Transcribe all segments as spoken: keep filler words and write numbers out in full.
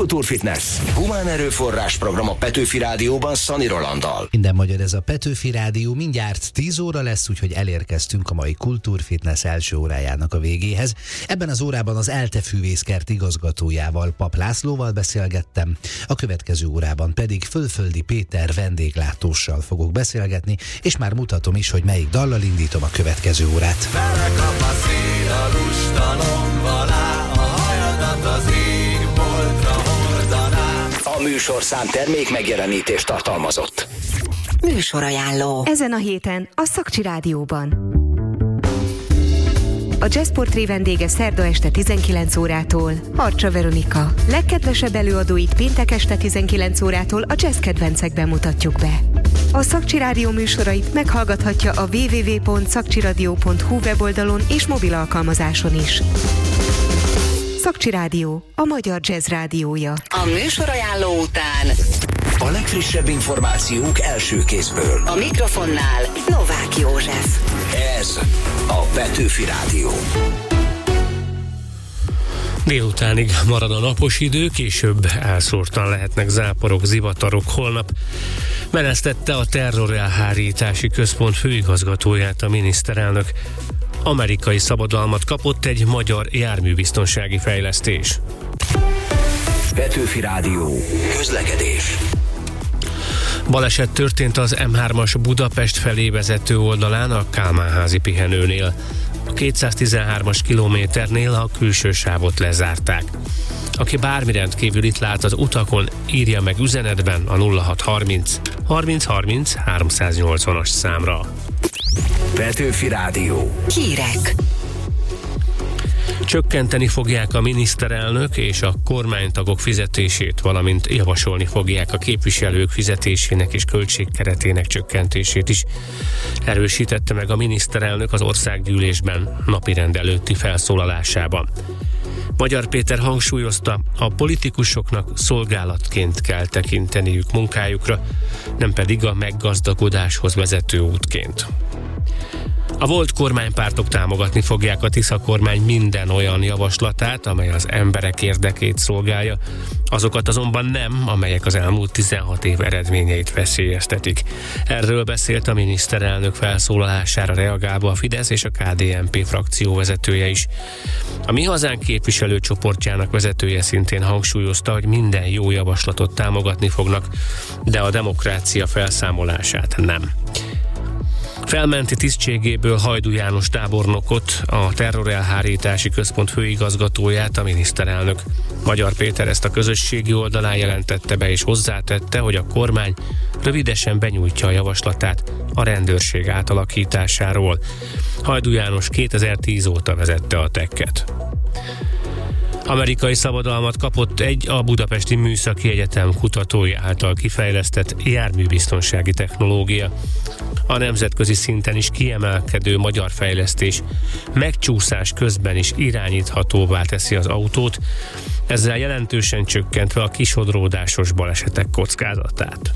Kultúrfitness. Humán erőforrás program a Petőfi Rádióban Szani Rolanddal. Minden magyar, ez a Petőfi Rádió. Mindjárt tíz óra lesz, úgyhogy elérkeztünk a mai Kultúrfitness első órájának a végéhez. Ebben az órában az ELTE Fűvészkert igazgatójával, Pap Lászlóval beszélgettem, a következő órában pedig Fölföldi Péter vendéglátóssal fogok beszélgetni, és már mutatom is, hogy melyik dallal indítom a következő órát. Felekap a szél a lustalom alá, a hajadat az égboltra hordaná. A műsorszám termék megjelenítést tartalmazott. Műsorajánló. Ezen a héten a Szakcsi Rádióban. A Jazzportré vendége szerda este tizenkilenc órától Harcsa Veronika. Legkedvesebb előadóit péntek este tizenkilenc órától a jazz kedvencekben mutatjuk be. A Szakcsi Rádió műsorait meghallgathatja a double-u double-u double-u pont szakcsiradio pont hu weboldalon és mobil alkalmazáson is. Szakcsi Rádió, a magyar jazz rádiója. A műsorajánló után A legfrissebb információk első kézből. a mikrofonnál Novák József. Ez a Petőfi Rádió. Délutánig marad a napos idő, később elszórtan lehetnek záporok, zivatarok. Holnap menesztette a Terrorelhárítási Központ főigazgatóját a miniszterelnök. Amerikai szabadalmat kapott egy magyar járműbiztonsági fejlesztés. Petőfi Rádió. Közlekedés. Baleset történt az M hármas Budapest felé vezető oldalán a Kálmán-házi pihenőnél. A kétszáztizenhármas kilométernél a külső sávot lezárták. Aki bármi rendkívül itt lát az utakon, írja meg üzenetben a nulla hat harminc harminc harminc háromszáznyolcvanas számra. Petőfi Rádió. Hírek. Csökkenteni fogják a miniszterelnök és a kormánytagok fizetését, valamint javasolni fogják a képviselők fizetésének és költségkeretének csökkentését is. Erősítette meg a miniszterelnök az országgyűlésben napirend előtti felszólalásában. Magyar Péter hangsúlyozta, a politikusoknak szolgálatként kell tekinteniük munkájukra, nem pedig a meggazdagodáshoz vezető útként. A volt kormánypártok támogatni fogják a Tisza kormány minden olyan javaslatát, amely az emberek érdekét szolgálja, azokat azonban nem, amelyek az elmúlt tizenhat év eredményeit veszélyeztetik. Erről beszélt a miniszterelnök felszólalására reagálva a Fidesz és a ká dé en pé frakció vezetője is. A Mi Hazánk képviselőcsoportjának vezetője szintén hangsúlyozta, hogy minden jó javaslatot támogatni fognak, de a demokrácia felszámolását nem. Felmenti tisztségéből Hajdú János tábornokot, a Terrorelhárítási Központ főigazgatóját a miniszterelnök. Magyar Péter ezt a közösségi oldalán jelentette be, és hozzátette, hogy a kormány rövidesen benyújtja a javaslatát a rendőrség átalakításáról. Hajdú János kétezer-tíz óta vezette a tekket. Amerikai szabadalmat kapott egy a Budapesti Műszaki Egyetem kutatói által kifejlesztett járműbiztonsági technológia. A nemzetközi szinten is kiemelkedő magyar fejlesztés megcsúszás közben is irányíthatóvá teszi az autót, ezzel jelentősen csökkentve a kisodródásos balesetek kockázatát.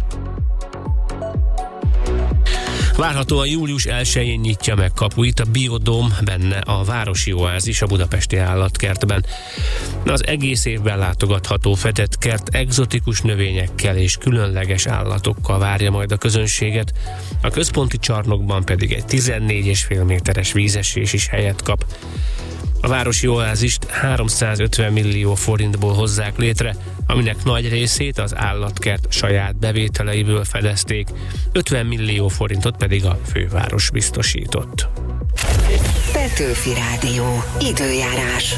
Várhatóan július elsején nyitja meg kapuit a Biodóm, benne a Városi Oázis a budapesti állatkertben. Az egész évben látogatható fedett kert egzotikus növényekkel és különleges állatokkal várja majd a közönséget, a központi csarnokban pedig egy tizennégy egész öt méteres vízesés is helyet kap. A Városi Oázist háromszázötven millió forintból hozzák létre, aminek nagy részét az állatkert saját bevételeiből fedezték, ötven millió forintot pedig a főváros biztosított. Petőfi Rádió. Időjárás.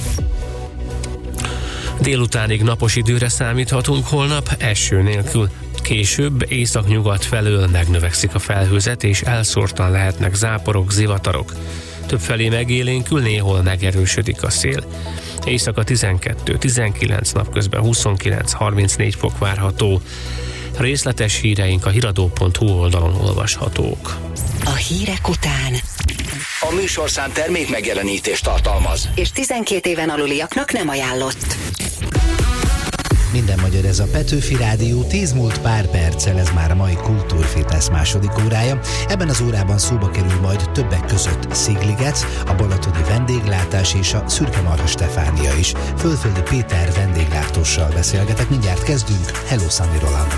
Délutánig napos időre számíthatunk holnap, eső nélkül. Később északnyugat felől megnövekszik a felhőzet, és elszórtan lehetnek záporok, zivatarok. Többfelé megélénkül, néhol megerősödik a szél. Éjszaka tizenkettő tizenkilenc, napközben huszonkilenc harmincnégy fok várható. Részletes híreink a hiradó pont hu oldalon olvashatók. A hírek után A műsorszám termék megjelenítést tartalmaz. és tizenkét éven aluliaknak nem ajánlott. Minden magyar, ez a Petőfi Rádió, tíz múlt pár perccel, ez már a mai Kultúrfitness második órája. Ebben az órában szóba kerül majd többek között Szigliget, a balatoni vendéglátás és a Szürkemarha Stefánia is. Földföldi Péter vendéglátóssal beszélgetek, mindjárt kezdünk. Hello, Szani Roland!